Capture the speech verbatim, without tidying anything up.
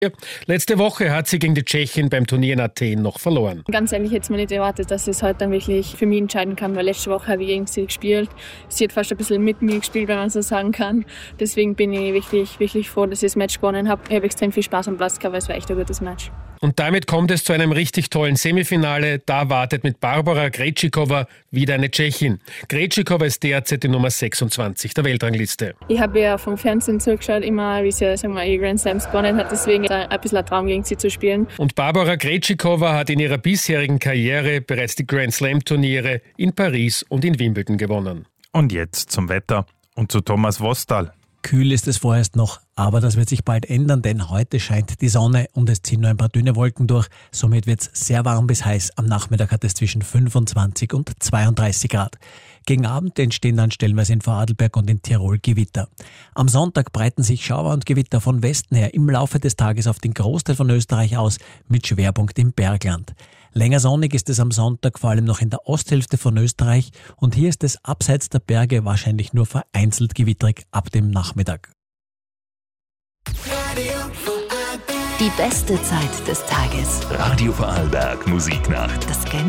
Letzte Woche hat sie gegen die Tschechin beim Turnier in Athen noch verloren. Ganz ehrlich, hätte ich mir nicht erwartet, dass sie es heute dann wirklich für mich entscheiden kann, weil letzte Woche habe ich gegen sie gespielt. Sie hat fast ein bisschen mit mir gespielt, wenn man so sagen kann. Deswegen bin ich wirklich, wirklich froh, dass ich das Match gewonnen habe. Ich habe extrem viel Spaß am Platz gehabt, weil es war echt ein gutes Match. Und damit kommt es zu einem richtig tollen Semifinale. Da wartet mit Barbora Krejcikova wieder eine Tschechin. Krejcikova ist derzeit die Nummer sechsundzwanzig der Weltrangliste. Ich habe ja vom Fernsehen zugeschaut, immer wie sie sagen wir, ihre Grand Slams gewonnen hat. Deswegen ein bisschen ein Traum, gegen sie zu spielen. Und Barbora Krejcikova hat in ihrer bisherigen Karriere bereits die Grand Slam Turniere in Paris und in Wimbledon gewonnen. Und jetzt zum Wetter und zu Thomas Wostal. Kühl ist es vorerst noch, aber das wird sich bald ändern, denn heute scheint die Sonne und es ziehen nur ein paar dünne Wolken durch. Somit wird es sehr warm bis heiß. Am Nachmittag hat es zwischen fünfundzwanzig und zweiunddreißig Grad. Gegen Abend entstehen dann stellenweise in Vorarlberg und in Tirol Gewitter. Am Sonntag breiten sich Schauer und Gewitter von Westen her im Laufe des Tages auf den Großteil von Österreich aus, mit Schwerpunkt im Bergland. Länger sonnig ist es am Sonntag, vor allem noch in der Osthälfte von Österreich, und hier ist es abseits der Berge wahrscheinlich nur vereinzelt gewitterig ab dem Nachmittag. Die beste Zeit des Tages. Radio Vorarlberg Musiknacht. Das